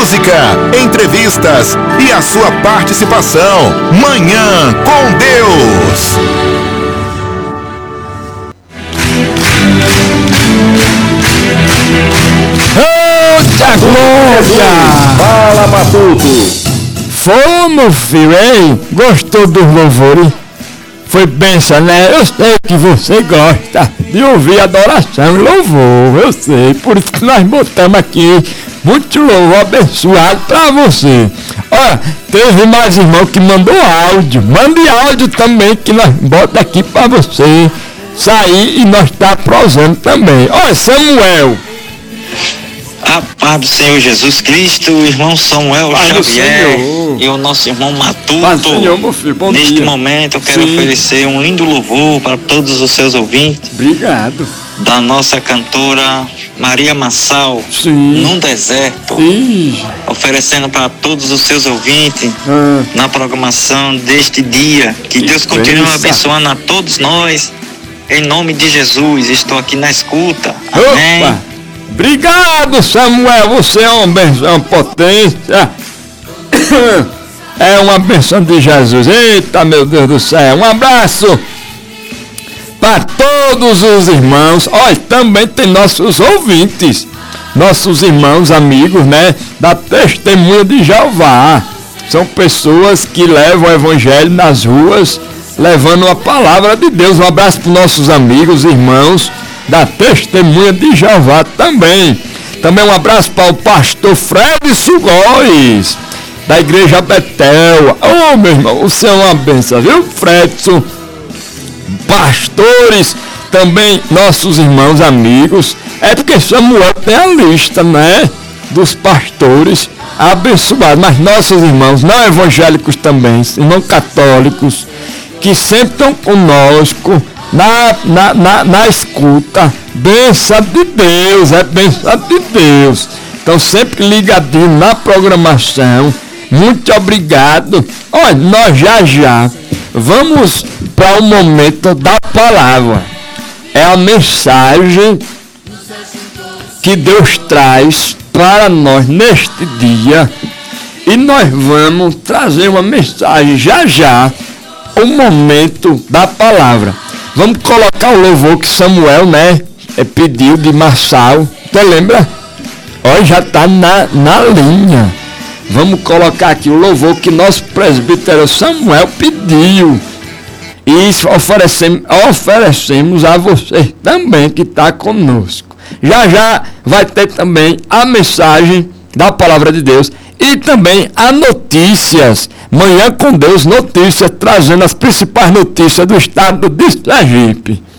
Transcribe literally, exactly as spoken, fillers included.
música, entrevistas e a sua participação. Manhã com Deus. Eita glória! Fala, Matuto! Foi, meu filho, hein? Gostou dos louvores? Foi benção, né? Eu sei que você gosta de ouvir adoração e louvor, eu sei. Por isso que nós botamos aqui muito louvor abençoado pra você. Olha, teve mais irmão que mandou áudio. Mande áudio também que nós botamos aqui pra você sair e nós tá prosando também. Olha, Samuel. A paz do Senhor Jesus Cristo, o irmão Samuel Paz Xavier e o nosso irmão Matuto. Paz do Senhor, meu filho, bom Neste dia. momento eu quero Sim. oferecer um lindo louvor para todos os seus ouvintes. Obrigado. Da nossa cantora Maria Massal, Sim. Num Deserto. Ih, Oferecendo para todos os seus ouvintes ah, na programação deste dia. Que, Que Deus continue benção. abençoando a todos nós. Em nome de Jesus, estou aqui na escuta. Amém. opa. Obrigado, Samuel, você é uma benção, uma potência. É uma benção de Jesus. Eita, meu Deus do céu. Um abraço para todos os irmãos. Olha, também tem nossos ouvintes, nossos irmãos, amigos, né? Da Testemunha de Jeová. São pessoas que levam o evangelho nas ruas, levando a palavra de Deus. Um abraço para nossos amigos, irmãos da Testemunha de Jeová também. Também um abraço para o pastor Fred Sugóis, da Igreja Betel. Ô, oh, meu irmão, você é uma benção, viu, Fredson? Pastores, também nossos irmãos, amigos. É porque Samuel tem a lista, né, dos pastores abençoados. Mas nossos irmãos, não evangélicos também, não católicos, que sempre estão conosco, Na, na, na, na escuta, benção de Deus, é benção de Deus. Então sempre ligadinho na programação. Muito obrigado. Olha, nós já já vamos para o momento da palavra. É a mensagem que Deus traz para nós neste dia. E nós vamos trazer uma mensagem já já, o momento da palavra. Vamos colocar o louvor que Samuel, né, pediu de Massal. Você lembra? Olha, já está na, na linha. Vamos colocar aqui o louvor que nosso presbítero Samuel pediu. E isso oferecemos, oferecemos a você também que está conosco. Já já vai ter também a mensagem da Palavra de Deus. E também a notícias, Manhã com Deus, notícias, trazendo as principais notícias do estado de Sergipe.